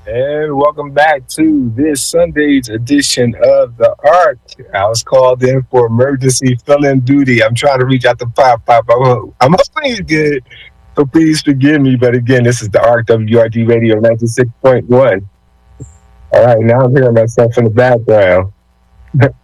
And welcome back to this Sunday's edition of the Arc. I was called in for emergency fill-in duty. I'm trying to reach out to Pop. I'm hoping he's good, so please forgive me. But again, this is the Arc WRD Radio 96.1. All right, now I'm hearing myself in the background.